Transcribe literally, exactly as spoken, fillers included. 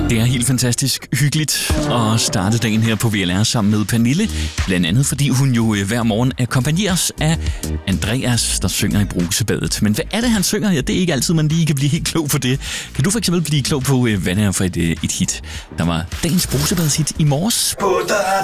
Det er helt fantastisk hyggeligt at starte dagen her på V L R sammen med Pernille. Blandt andet fordi hun jo hver morgen akkompagneres af Andreas, der synger i Brusebadet. Men hvad er det, han synger? Ja, det er ikke altid, man lige kan blive helt klog på det. Kan du for eksempel blive klog på, hvad det er for et, et hit? Der var dagens Brusebadshit i morges.